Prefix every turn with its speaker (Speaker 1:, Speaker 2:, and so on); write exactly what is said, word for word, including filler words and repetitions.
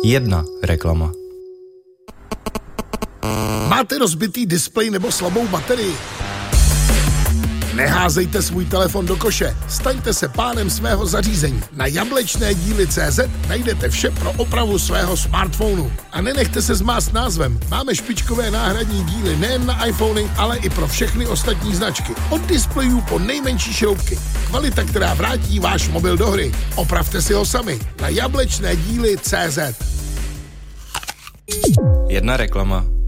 Speaker 1: Jedna reklama.
Speaker 2: Máte rozbitý displej nebo slabou baterii? Neházejte svůj telefon do koše, staňte se pánem svého zařízení. Na jablečné díly tečka cé zet najdete vše pro opravu svého smartphonu. A nenechte se zmást názvem, máme špičkové náhradní díly nejen na iPhony, ale i pro všechny ostatní značky. Od displejů po nejmenší šroubky. Kvalita, která vrátí váš mobil do hry. Opravte si ho sami na jablečné díly tečka cé zet.
Speaker 1: Jedna reklama.